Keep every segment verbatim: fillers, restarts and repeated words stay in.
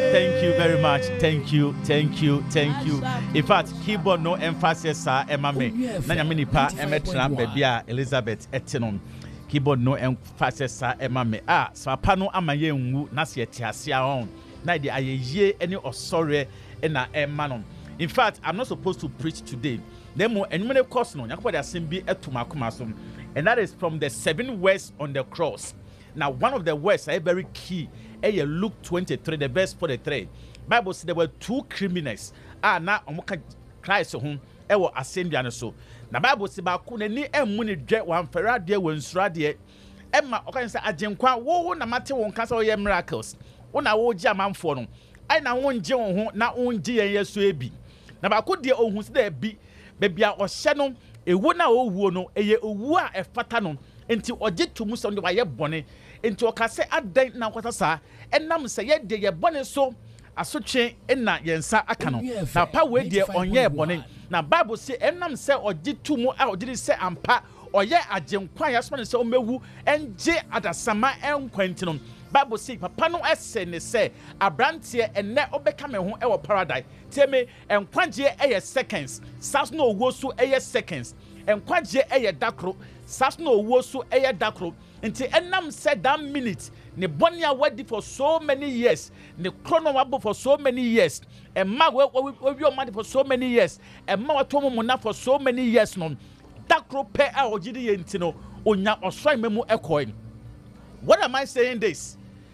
Thank you very much. Thank you, thank you, thank you. In fact, keyboard no emphasis, sir, Emma me. Nanya minipa, Emetra, Bebia, Elizabeth, Etinon. Keyboard no emphasis, sir, Emma me. Ah, so pano amaye ngu, nasi etiasia on. Na di aye any or sorry, ena emanon. In fact, I'm not supposed to preach today. Nemo, and many course no, Yakoba da simbi etumakumasum. And that is from the seven words on the cross. Now, one of the words are very key. Hey, Luke twenty-three, the verse forty-three. Bible says there were two criminals. Ah, now I'm going to Christ home. I will ascend the so. Now, Bible says about Kuneni and Muni Jet one Ferradi when Sradia. Emma, okay, say Ajenkwa. Wo na mate won kasa ye miracles. Ona wo gya manfo no. Ai na won gye won ho na won gye ye yeso ebi. Na ba ko de ohun se da bi. Bebia ohye no ewu na owuo no eye owu a efata no. Enti ogye tumu so no wa ye bone. Enti okase adan na kwata sa enam se ye de ye bone so asotwe na yensa aka no. Na pa we de onye bone. Na Bible say enam se ogye tumu a ogye se ampa oye agenkwa ya so ne se omewu enje adasama enkwanti no. Bible say papa no ese ne se abrantie enne obeka me ho e wo paradise teme enkwagye eye seconds sas no wo so eye seconds enkwagye eye dakro sas no wo so eye dakro nti enam said that minute ne boni awadi for so many years ne chrono wabo for so many years emma we we o mad for so many years emma watomo mu na for so many years no dakro pe a ogidi ye nti no onya osran memu ekoi. What am I saying this?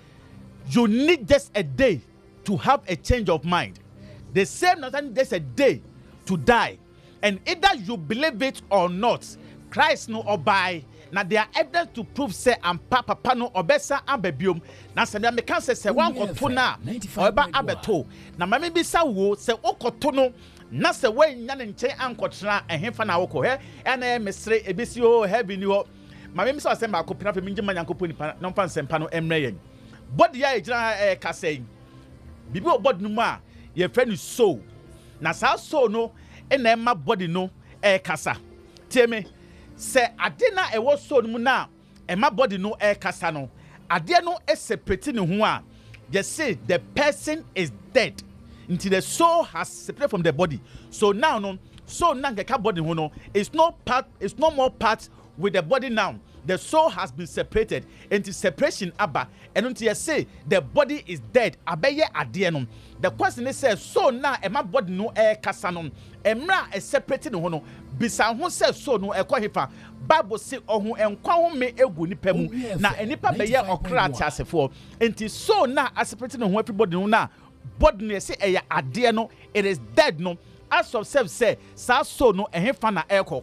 You need just a day to have a change of mind. The same nothing just a day to die. And either you believe it or not, Christ no obey. Now there are evidence to prove say and papa pano obesa abebium. Now say me can say one kotona or ba abeto. Now mama bi sa wo say okotono na say when nya nche ankotra ehemfa na woko he ena mesre ebisi o heaven ni ho. Mama mi say ma ko pina fe minje manyankopon nipa na mfa nsempa no emre yen. Body ya ejina eh kasei. Bibi o body no ma ye friend is soul. Na sa soul no ena ema body no eh kasa. Tie me se ade na e wo soul no na ema body no eh kasa no. Ade no e separate ne ho a you say the person is dead until the soul has separated from the body. So now no soul na ngeka body ho no it's not part it's no more part with the body now. The soul has been separated into separation abba and until you say the body is dead abeye ade. The question is says so now e ma body no e kasa no emra e separated no no bisa ho say so no e kwa hefa Bible say ohun enkwa ho me egu nipa mu na enipa beye okra tiasefo enti so now a separated no everybody no na body no say e ade no it is dead no as of self say sa so no e hefa na eko.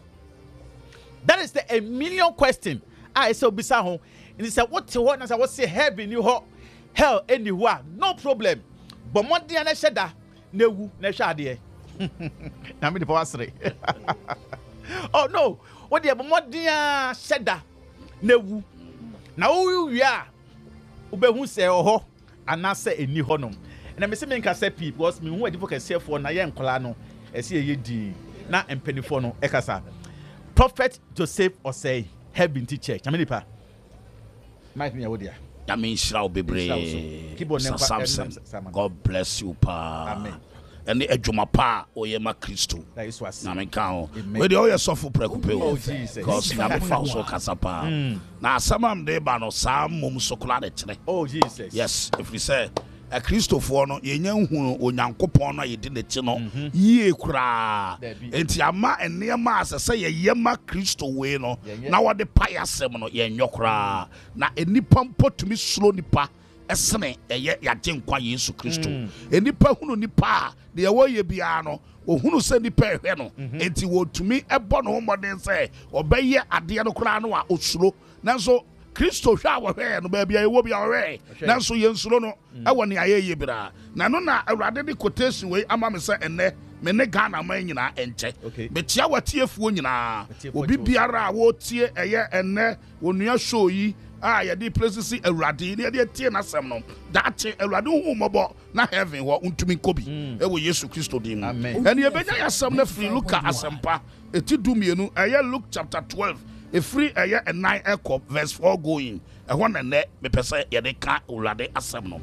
That is the a million question. I say obisa ho. And he said what to what na say heaven you ho hell anywhere no problem. But mo dia na sheda na wu na hwa ade. Na me the power three. Oh no. What dia mo dia sheda na wu. Na wo wi a obehu se ho anase eni ho no. Na me se me nka say people because me hu adifo kase for na ye nkola no ese ye di na empenifo no ekasa. Prophet Joseph Osei heaven to church. I mean, pa. Might me away. I mean, Shroud Bebre. God bless you, pa. Amen. And the Ejumapa Oyema Christo. That is what I mean, count. Where the oil suffer precupe. Oh, Jesus. Because now the false Casapa. Now, some of them are no some mum so claret. Oh, Jesus. Yes, if we say. A Christopher no yenye hu onyankopon no yedi ne chi no ye kura enti ama enema asese ye yema Christo we no na wode payasem no ye nyokura na enipa mpotumi suro nipa esene eye yaje nkwa Yesu Christo enipa hunu nipa de ye ye bia no ohunu se nipa ehwe no enti wotumi ebo no homoden se obeye ade no kura no a osuro nanso Christo hwa wo no ba bia ewo bia we nanso yensuro no e wo ne ayeye bira na no na awrade de quotation we ama me se enne me ne Ghana man nyina enche be tia watiefuo nyina obi biara wo tie eye enne onua show yi a ye de places awrade ne de tie na sem no dache awrade hu mobo na heaven wo untumi kobi e wo Yesu Christo dim and ye benya yasem na free Luka asempa eti dumienu eye Luke chapter twelve a free a year and nine echo verse four going. I want a net me pesa yade ka urade asemno.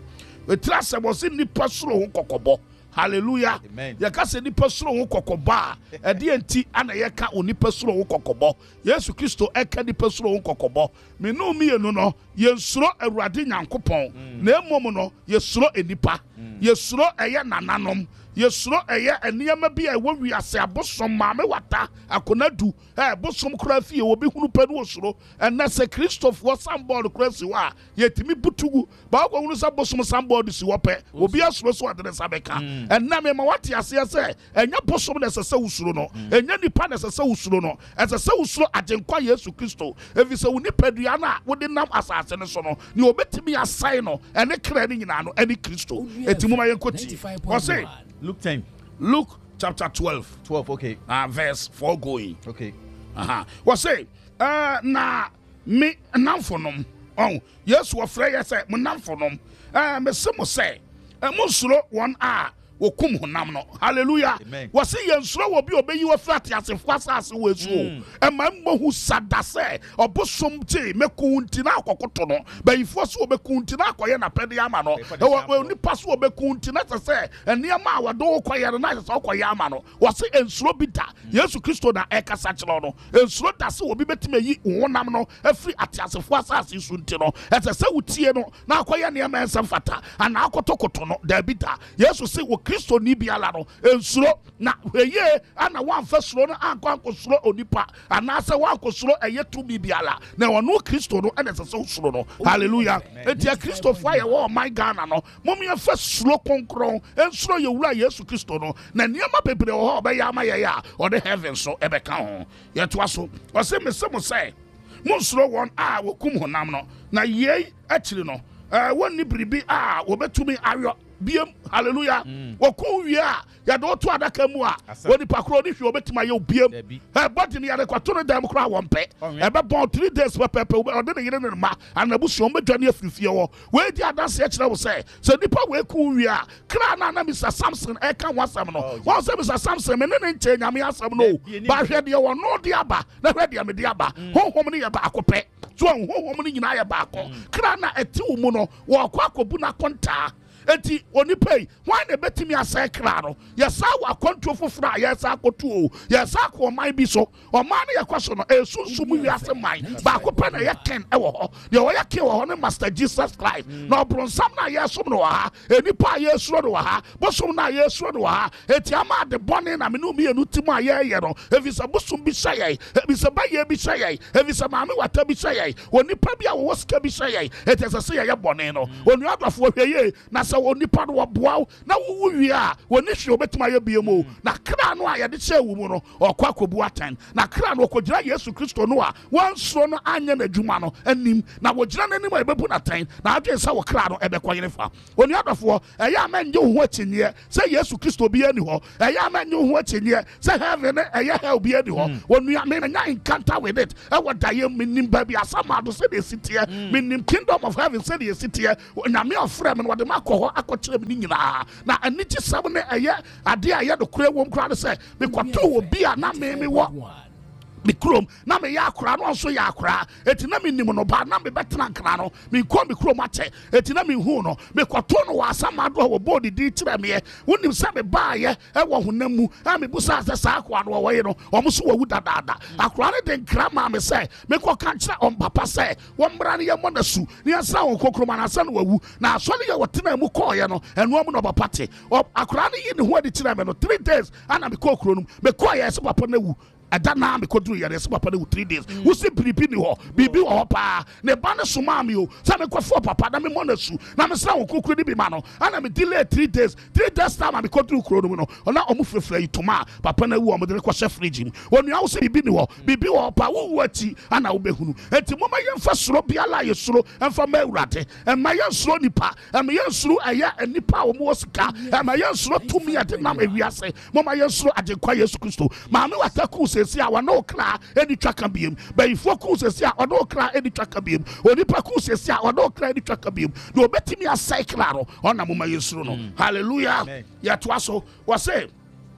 etira se bo se nipa soro ho kokobo. Hallelujah. Ya ka se nipa soro ho kokoba e de enti ana ye ka onipa soro ho kokobo. Yesu Kristo e ka nipa soro ho kokobo. Me no mi enu no ye soro Awurade Nyankopɔn. Na emom no ye soro enipa. Ye soro eye nananom. Yesuro eye eniyama bi a wo wiase abosom maame wata akonadu eh bosom kura fie wo bi hunu padu osuro ena se Christopher sambod kura si wa yetimi butugu ba ko hunu sa bosom sambod si wo pe obi asuro so adene sabeka ena me ma wate ase ase enya bosom na sese usuro no enya nipa na sese usuro no sese usuro agenkwa Yesu Kristo efise wo nipadua na wo de nam asase ne so no ni obetimi asai no ene kra ni nyina no ene Kristo etimu ma yenkoti o say Luke ten. Luke chapter twelve. twelve, okay. Uh, verse four going. Okay. Uh-huh. What say? Uh, na me namfonom. Oh, yes, what Freya say, namfonom. Uh, me some say, uh, Musro one ah. Wokum honam no hallelujah wose yensuro wo bi obeyi wo flat asefo asase wo esu e ma mmo hu sada se obosom ti mekunti na akokoto no bayifo so obekunti na akoye na pede ama no e nipa so obekunti na se eniama awado koye na se okoye ama no wose ensuro bi da Yesu Kristo na e kasa kire no ensuro da se obi betime yi honam no afri atiasefo asase su nti no e se se wutie no na akoye ne ma ensam fata ana akotokoto no da bi da Yesu se Kristo ni biala no ensuro na heye ana wanfa suro no anko anko suro onipa ana se wanko suro eye tu biala na wono Kristo no ene se suro no hallelujah etia Kristo fa ye wo my Ghana no mom ye fa suro konkron ensuro ye wura Yesu Kristo no na niama bebre wo be ya ma ye ya o de heaven so e be kan ho ye to aso o se me se mo say mo suro won a wokum honam no na ye akiri no eh wonni bribi a wo betumi ayo biem hallelujah woko wia ya do to adaka mu a woni pakro ni hwe obetima ye biem eh body ni ya kwato no dam kra wonpe e be bon three days pepe o de ne yire ne ma anabu so medwane afifie wo we di adanse e kire wo say so nipa we ku wia kra na na Mister Samson e kan wasam no won say Mister Samson me ne ne nche nyame asam no ba hwe de wo no di aba na hwe de me di aba honhom ne ye ba akopɛ so honhom ne nyina ye ba akɔ kra na eti wo mu no wo akɔ akobu na konta enti onipai why na betimi asai kra no yesa wa kontu foforo a yesa akotu o yesa ko man bi so o man na yakwaso no esunsumu wiase man ba akopɛ na yeken e wo ho de wo yake wo ho ne Master Jesus Christ na obronsam na yesom no ha enipa yesuro no ha bosom na yesuro no ha eti ama de bone na me no mi enu timu a ye ye no evisa bosom bi hye evisa ba ye bi hye evisa maame wata bi hye onipa bi a wo ska bi hye etesa se ye bone no onu adafo hweye na onipa no waboa na wo wi a woni hwe obetima ye biemu na kra no a ye de che wu mu no okwa kobu atan na kra no okogira Yesu Kristo no a wansuro no anya na adwuma no anim na wogira nanim a bebu na tan na adwen sa wo kra no ebekoyere fa oni adofo eye amanye ho akyinye se Yesu Kristo bi ani ho eye amanye ho akyinye se heaven eye hell bi ani ho wonu me na encounter with it e wodaye minim ba bi asama do se de sitie minim kingdom of heaven se de sitie na me ofre me no de makọ akọkyerɛ me nyina na anigye sɛm ne ɛyɛ ade a yɛ do kura wom kura sɛ mekɔtɔ wɔ bi a na me me wɔ me krom na me ya akora no so ya akora eti na me nim no ba na me betena nkra no me ko me krom ate eti na me hu no me kwato no wasa ma do wo body di kire me wonim se me ba ye e wo honam mu a me busa se sa akwa no wo ye no omo so wo dadada akora ne de nkra ma me se me ko kan kire on papa se wo mbra ne ye mo na su ne asa wo kokrom na asa no wawu na aso ne ye wotena mu ko ye no enu am no papa te akora ne ye ne ho adi kire me no three days ana me ko okro no me ko ye se papa na wu ada na me kodru yare se papa na three days wo se biribi ni ho bibi wo pa ne ba ne soma me o sa me kwafo papa na me mo na su na me sra wo kokru ni bi ma no ana me delay three days three days time me kodru kro no no ona omu frefra itoma papa na wu o mo de ko hye fridge mu wonu a wo se bibi ni ho bibi wo pa wo wu ati ana wo behunu enti mo ma yemfa soro biala ye soro emfa ma urate em ma yen soro nipa em yen soro aya nipa wo mo sika em ma yen soro tumi ade na ma wiase mo ma yen soro ade kwa Yesu Kristo ma me wataku sesi a wano kra edi twaka biem bayifo ku sesi a wano kra edi twaka biem onipa ku sesi a wano kra edi twaka biem no obetimi a cycle aro ona mo ma Yesu no hallelujah ya to aso wo say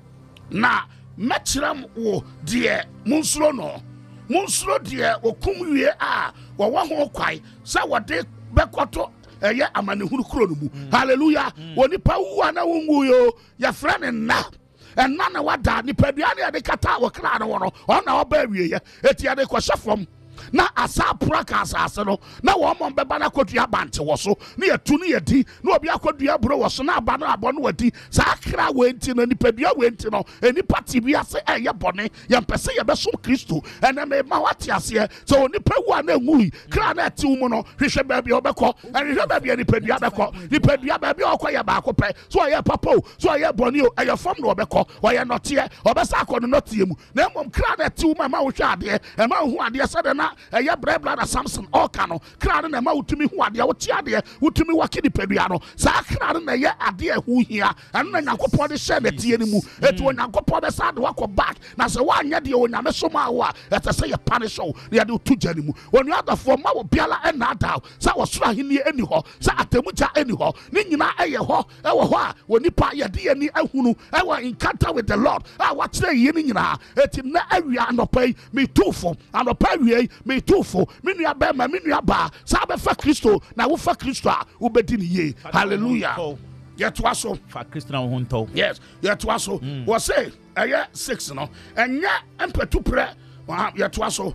na mechiram wo de munsuro no munsuro de okum wie a wo wo ho kwai sa wode bekoto eye amane hunu kro no mu hallelujah woni pa wu ana wongu yo ya frane na enna na wada ni padua na de kata wo kra no no ona oba awie ye eti ade ko hyefom na asa pura ka asase no na wo mo beba na kodua bante wo so na yatu na yadi na obi akodua bro wo so na aba no abo no wadi sa kra we nti no nipadua we nti no eni party bi ase eye bone ye mpese ye besom Kristo ena me ma wate ase so nipa wu na ngui kra na ati mu no hwehwe ba bi obekọ eni hwe ba bi nipadua bekọ nipadua ba bi okoye ba akopẹ so ye papa so ye bone o eye fom na obekọ oye note obesa akọ no note mu na mom kra na ati mu ma wo hwe ade e ma hu ade se de na eye bread blood Samson all kano kra na ma utumi hu ade wo ti ade utumi waki di pedua no sa kra na ye ade hu hia anu na Nyankopon de share na tie ni mu etu Nyankopon be sa de wakọ back na se wa anya de onyame so ma wo a ete se ye punish wo na de tu jani mu onu adafo ma wo biala e na ada sa wo sura hini eni ho sa atemuja eni ho ni nyina eye ho e wo ho a woni pa ye de ani ahunu e wo encounter with the Lord a wa kire ye ni nyina eti na awia anopai me tufo anopai wie me tufo me nua ba ma me nua ba sa be fa Kristo na wo fa Kristo a wo bedi ni ye hallelujah yet waso fa Kristo na wo nto yes yet waso wo say eye six no enya empetu pre yet waso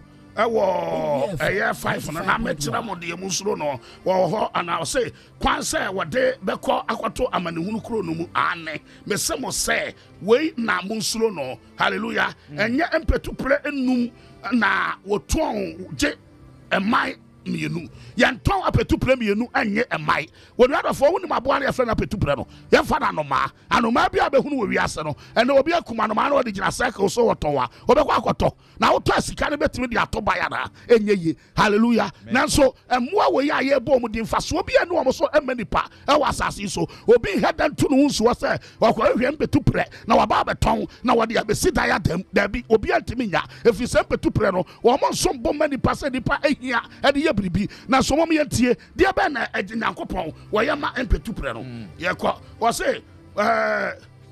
ewo eye five no na metira mo de musuro no wo ho ana say kwan say wo de beko akoto amanehunu kro no mu ane me se mo say we na musuro no hallelujah enya empetu pre enum na wo ton je emai mienu yanton apetu pre mienu anye emai wonu adofo wonu maboa na yefra na apetu pre no yefa na anoma anoma bia behunu wo wiase no ene obi akuma anoma na odi gina cycle so wotowa obekọ akoto na woto asika ne betimi de atoba ya na enyeye hallelujah nanso emmoa wo ya ye bom di mfaso obi anu omo so emanipa e wa asase so obi hedan tu no nso se wakọ hwe mpetu pre na waba beton na wode abesida ya dem da bi obi antimi nya efi se mpetu pre no wo mo nso bom manipa se nipa ehia e de bribi na so mom yentie de be na Nyankopon wo ye ma empetu pre no ye ko wo say eh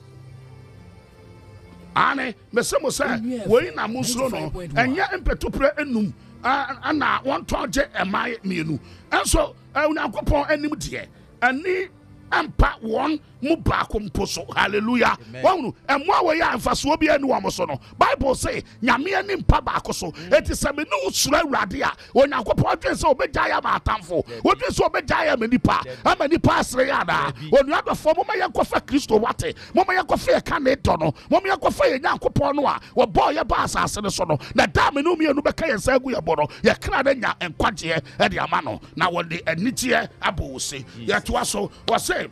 ane mesemo say wo na musuro no enya empetu pre enum ana won toje emai mienu enso Nyankopon anim de ani ampa won mu ba ko mposo hallelujah wonu emo awo ya amfaso obi anu wo so no Bible say nyame ani mpa ba ko so eti se me no usura awrade a Onyankopon dwen se obeja ya ma atamfo odwen se obeja ya manipa amanipa asre ya da onu adofo mo ma yakofa Kristo wate mo ma yakofa e ka ne to no mo ma yakofa ye Nyankopon no a wo bo ye ba asase ne so no na da me no mienu beka ye sa gu ye bo no ye kra de nya enkwaje e de ama no na wo de anitie abo se ye to aso wo say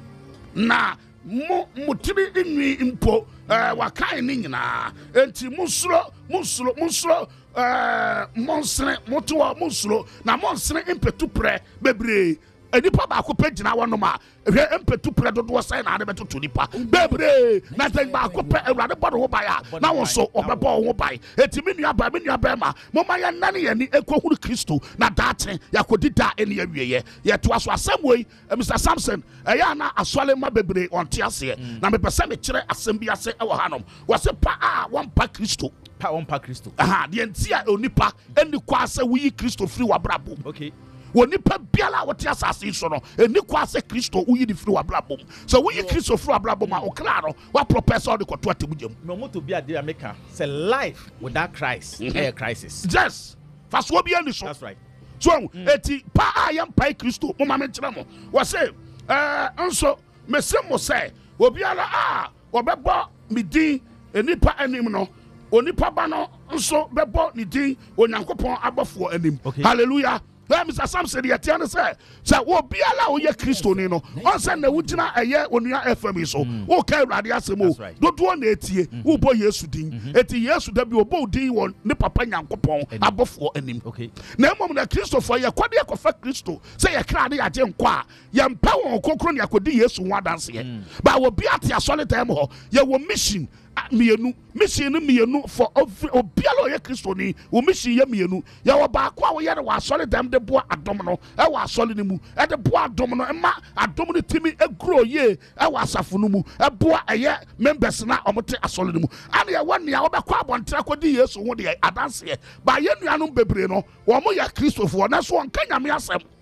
na mo mutiri inwi impo eh wakai ni nyina enti musuro musuro musuro eh monsre moto musuro na monsre impetu pre bebre enipa ba ko pagina wonom a hwe empetu pre dodo sai na ade betoto nipa bebre na tan ba ko pe awrade bodo ho baya na won so obebo ho bai etimi nua ba me nua ba ma moma ya nane ye ni ekohuru Kristo na daate yakodi da eni awieye ye to aso asemwe Mister Samson eya na asole ma bebre onte ase na me pese me kire asem bi ase e wo hanom wo se pa a won pa Kristo pa won pa Kristo aha de ntia onipa eni kwa ase wuyi Kristo free wa brabo okay woni pa biala wote asase so no eni kwa ase Kristo uyi di free wa blabom so wuyi Kristo free wa blabom a okra no wa professor de kwato atemugem no moto bi ade America say life without Christ a crisis yes fast wo bi ani so that's right so eti pa ayam pai Kristo mo ma me kire mo wo say eh nso mesem mo say obiala a obebo mi din enipa anim no onipa ba no nso bebo ni din Onyankopon abofo anim hallelujah. Well, Mister Samson, the Atiana said, so wo be allow ye Kristo ni no. On send the wujina a year on your F M I so. O kai radiasemo. Don't want etie. Wo boy Yesu din. Eti Yesu da bi obo din won ne papa Nyankopon abofo anim. Okay. Na mom na Kristo for ye kwade akofa Kristo. Say ye kra de agye nkwa. Ye mpa won kokro ne akodi Yesu ho adanse ye. Ba wo bi ate asole time ho. Ye wo mission mienu mission no mienu for obialo ye Kristo ni wo mission ye mienu ya wo ba kwa wo ye wa asole dem de boa adom no e wa asole ni mu e de boa adom no ma adom no timi egro ye e wa asafo no mu e boa eye members na omote asole ni mu ane ye won ya wo be kwa abontra kodi Yesu ho de adanse ba ye nuanom bebre no wo mo ya Kristofo na so onka nyame asem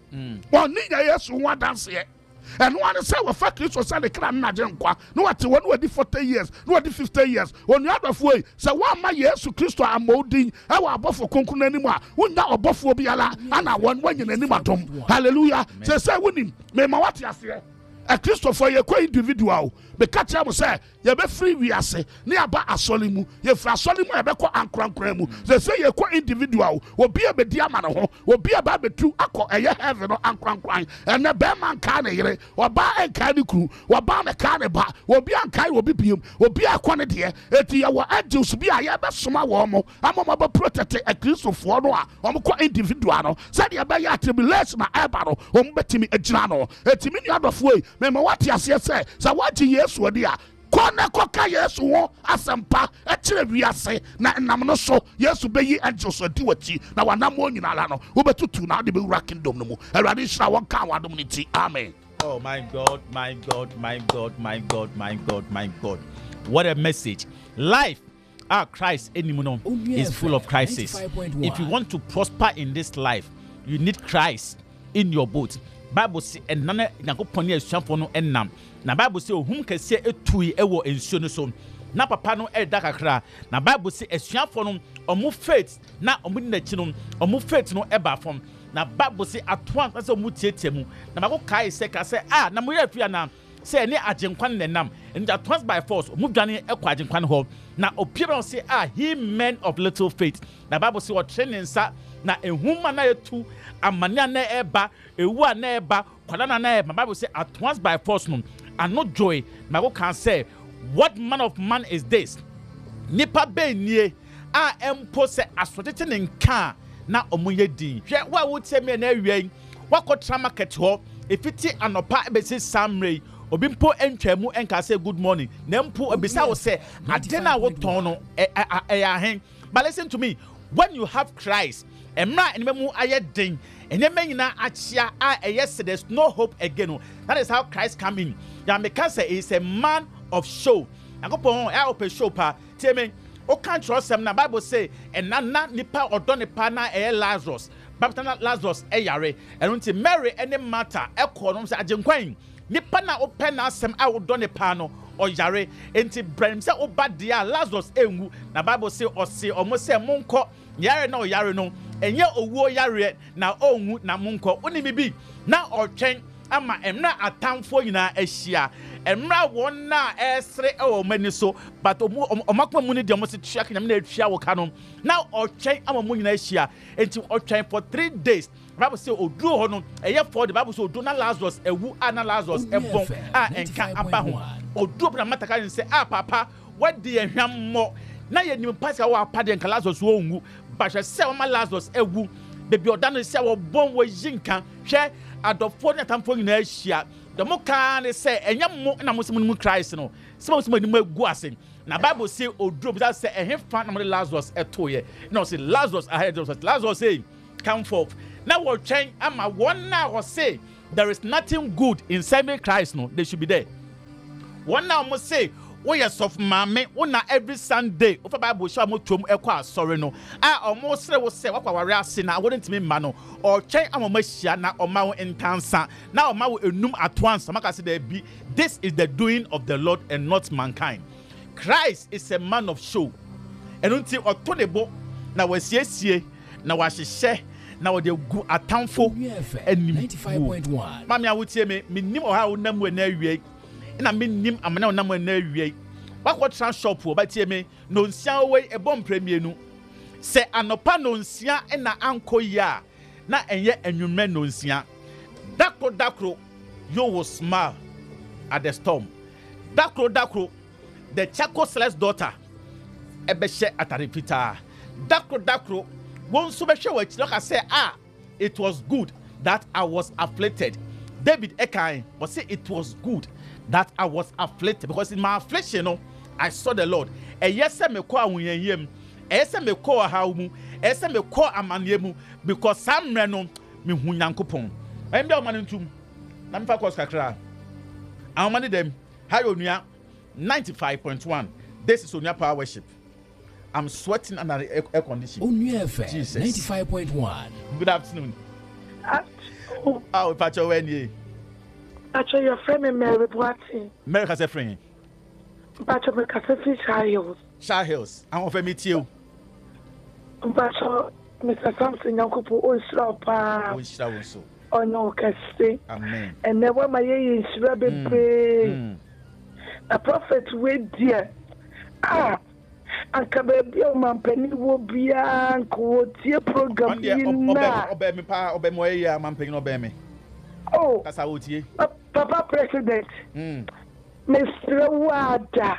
One nigga yes one dance here. And one say we fuck Christ was the clan na jenkwa. No what one we di forty years, no what di fifty years. When you other way, say one ma yes Christ amodin, e wa abofo konkun anim a, wonya obofo biala, ana one when you anim atom. Hallelujah. Say say wonim, me ma what ase. A Christopher ye kwa individual be catch am say ye be free we ase ne aba asole mu ye fra asole mu ye be kwa ankrankran mu say say ye kwa individual obi e be di ama ne ho obi e ba betu akọ eye heaven no ankrankran ene be man ka ne yere oba enka ne kru oba me ka ne ba obi anka obi biem obi akọ ne de eti ye wo angels bi a ye be soma wo mo amoma ba protect a Christopher no a om kwa individual no say ye be ya tribulation na eba no om betimi agina no eti mi nuadofo e me ma what ya say say say what Yesu odi a kona koka Yesu wo asempa e kire wiase na nam no so Yesu be yi angels odi wati na wanam onyina la no wo betutu na de be wura kingdom no mu erade hira won kan wadom ni ti amen. Oh my God, my God, my God, my God, my God, my God. What a message. Life our Christ anymore is full of crisis. If you want to prosper in this life, you need Christ in your boat. Bible say enana Nyankopon e asuafo no enam na Bible say ohum kese etui ewo ensuo no so na papa no eda kakra na Bible say asuafo no omo faith na omo di nachi no omo faith no eba fom na Bible say atoan say omo tietie mu na mako kai say ka say ah na mo ya afia na say ne agenkwan nenam and atoan by force omo dwane ekwa agenkwan ho na opira say ah he men of little faith na Bible say o training sa na ehuma na etu amania na eba ewu na eba kwala na eba Bible say at once by force no and not joy na go can say what man of man is this nipa be nie a empo say asotete ne nka na omoye din hwe wa wo teme na awian wakotra market ho efiti anopa be say samre obi mpo entwamu enka say good morning na mpo ebisa wo say ade na wo ton no e ahen but listen to me when you have Christ emra enemu ayedin enyema nyina achia a yes there's no hope again. That is how Christ come in. Ya meka say is a man of show. Akopon e open show pa teme o kan trust him na Bible say enana nipa odo nipa na e Lazarus baptana Lazarus e yare enunti Mary any matter e ko no say agenkwan nipa na open na asem a odo nipa no o yare enti brem say oba dia Lazarus enwu na Bible say o say omo say monko yare na o yare no enye owuo yare na onwu na monko onimi bi na otwen ama emra atamfo nyina ahia emra won na esre e o mani so but omakwa mu ni de omo se tua kanyam na atwa wo ka no na otwen ama mu nyina ahia enti otwen for three days Bible say oduro ho no eye for the Bible say oduro na Lazarus ewu ana Lazarus ebon a enka aba ho oduro na mataka ni say ah papa what the ehwam mo na ye nim pasika wa apade enka Lazarus wo ngu ba hwe se o ma Lazarus ewu bebi odano se wo bon wo yinka hwe adofo ne tamfo nyina ahia the mo kan ne say enya mo na mo semu Christ no se mo semu ni egu ase na Bible say oduro bi say ehwe fa na mo Lazarus etoye no say Lazarus ahead of Lazarus say come forth now what change ama one now will say there is nothing good in serving Christ no they should be there one now must say oh yes of mame una every Sunday of Bible show mo twom ekwa sorry no ah almost say we say wakwa ware ase na wouldn't me ma no or change am ma hia na o ma wo intansa na o ma wo enum at once maka say there be this is the doing of the Lord and not mankind. Christ is a man of show enunti otonebo na wasiesie na wahyehyɛ na wo de gu atamfo anim ninety-five point one mami awotie me minim oha wo nam we na awie na minim amana wo nam we na awie wakɔ tran shop wo ba tie me no nsia we ebom premienu se anopa no nsia na anko ya na enye anwumme no nsia dakro dakro you will smile at the storm dakro dakro the Chaco Celeste daughter ebehye atarepita dakro dakro one so be sure like I say ah it was good that I was afflicted. David Ekai but say it was good that I was afflicted because in my affliction no I saw the Lord. E yes me ko awunyem e yes me ko hawo mu e yes me ko amane mu because samre no me hu Nyankopon. Em be o man ntum na me fa course kakra. Amane dem hayo nua ninety-five point one. This is Onya Power Worship. I'm sweating under the air, air condition. On U F M ninety-five point one. Good afternoon. Ah, Pacho when ye. Pacho, your friend me Mary Boati. Mary has a friend. Pacho me Cafe Shah Hills. Shah Hills. I want to meet you. Pacho, Mister Samson Yankupo Oisra Pa. Oisra so. Oh no, Cassie. Amen. And then when my ye is Rabbi Pray. A prophet with dear. Ah. Anka baby o man penny wo bia ko tie program bi na obe me pa obe mo ya man penny obe me oh kasa wo tie papa president mm Mister Wada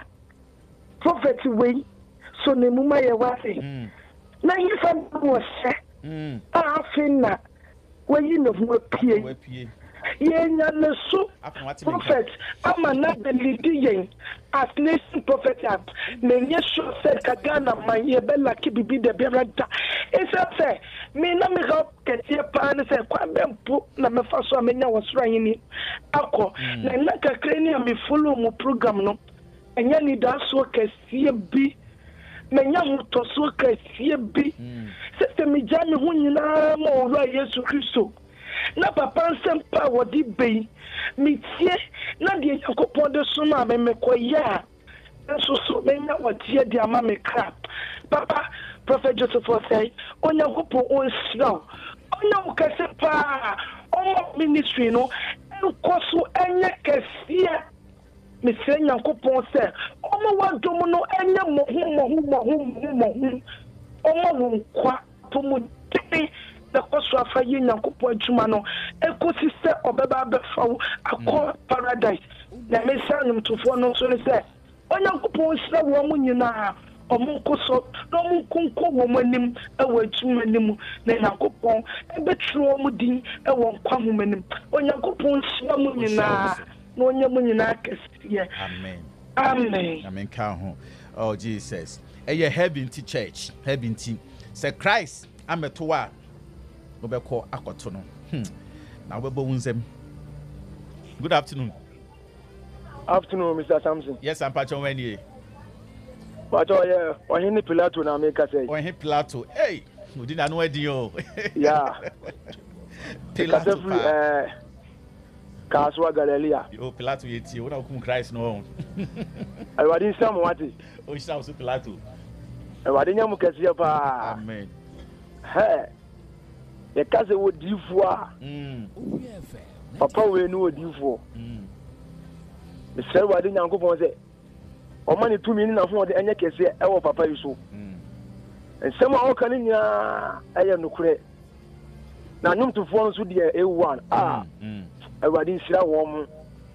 prophet we so ne muma ye wase mm na yi fa wo se mm afina we no mo pie we pie yenya ne so prophet ama na the leading as nation prophet am menye so said kagana man ye bella ki bibi de berada isa say me na me go ketie pa ne say kwa bempo na me fa so amenya wosoro yini akọ na na kakra ni am follow mo program no enya ni da so kesie bi menya mo to so kesie bi system jani hu nyina mo ro Yesu Kristo na papa sempa wodi bei mitie na de yakopon de so na me mekoya so so menya wotie de ama me crap papa prophet Joseph say onya kopon on sraw onya ukase pa o ministry no enkoso enye kese me se yakopon say o mo wadom no enye mohu mohu mohu mohu o mo nkwa to mo de the cost of a year Yankopon Ecosi Obeba Befo, a call paradise. The Messiah to follow so say, on Yankopon, a woman you now, or Munkoso, no Munko woman, a word to Menim, then Yankopon, a betrayal Mudin, a one common, on Yankopon, Slamun you now, no Yamunakis. Amen. Amen. Amen. Count. Oh, Jesus. A year heaven to church, heaven to say Christ, I'm a toa. Obeko akotono. Hmm. Now we bounzem. Good afternoon. Afternoon, Mister Samson. Yes, I'm Pacho Wenye. Pacho, yeah. Or he Pilato na make us say. Or he Pilato. Hey, we didn't know you. Yeah. Pilato. Eh. Kaswa Galilea. Oh, Pilato yeti. What come Christ no. I wadin sam wati. Oh, shout to Pilato. I wadin yamu kesi pa. Amen. Hey. The case would do for Papa, we know what you for. The cell wedding uncle say, or money two million of what any case, our papa is so. And some are can in ya, I am no credit. Now, no to form to the A one. Ah, I didn't see a woman.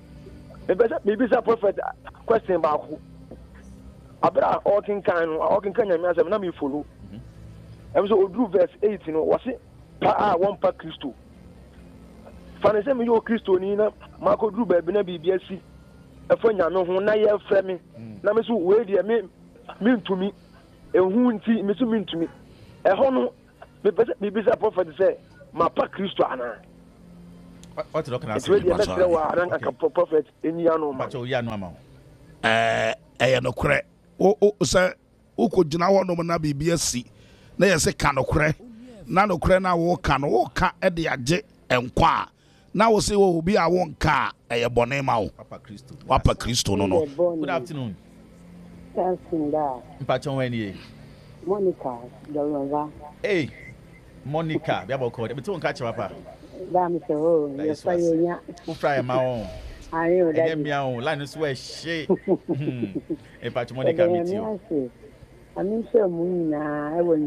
Maybe it's a prophet question about who. Abra, all can kind, all can kind of answer, not me follow. And so, do verse eight, you know, was it? Pa one pa Christo. Fanese me yo Christo ni na mako dru ba bi na bibia si. Efanya no ho na ye frɛ me. Na me so we de me me ntumi. Ehu nti me so me ntumi. Ɛhɔ no me pese me bisa prophet say ma pa Christo ana. What you can say? We de me say wa ran aka prophet eni ano ma. Pacho ya no ama. Eh eh no kre. O o say o ko gina ho no na bibia si. Na ye se ka no kre. Na no kre na wo ka no wo ka e de age enkwa na wo se wo bi a wo nka e bone ma wo Papa Christo Papa Christo no no. Good afternoon. Tansinda Mpacho weni Monica Dolova. Hey Monica bia boko de beto nka che papa Da mi se ho ye fa ye nya u fry ma wo ayo da e mia wo line so e hye e Mpacho Monica mi ti o ami se mu na e wo